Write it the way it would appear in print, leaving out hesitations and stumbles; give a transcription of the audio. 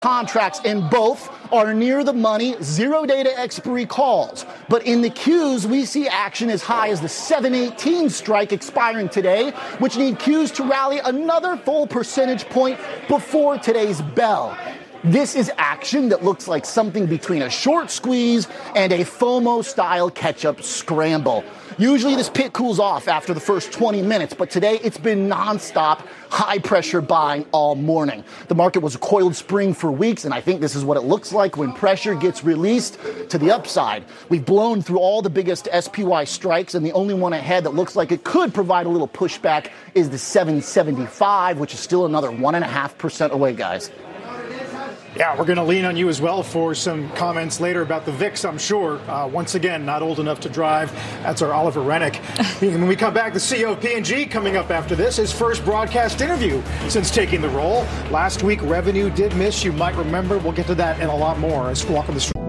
contracts, and both are near the money, 0 to expiry calls. But in the Qs, we see action as high as the 718 strike expiring today, which need Qs to rally another full percentage point before today's bell. This is action that looks like something between a short squeeze and a FOMO-style catch-up scramble. Usually this pit cools off after the first 20 minutes, but today it's been nonstop high-pressure buying all morning. The market was a coiled spring for weeks, and I think this is what it looks like when pressure gets released to the upside. We've blown through all the biggest SPY strikes, and the only one ahead that looks like it could provide a little pushback is the 775, which is still another 1.5% away, guys. Yeah, we're going to lean on you as well for some comments later about the VIX, I'm sure. Once again, not old enough to drive. That's our Oliver Rennick. When we come back, the CEO of P&G coming up after this, his first broadcast interview since taking the role. Last week, revenue did miss. You might remember. We'll get to that and a lot more as Squawk on the Street.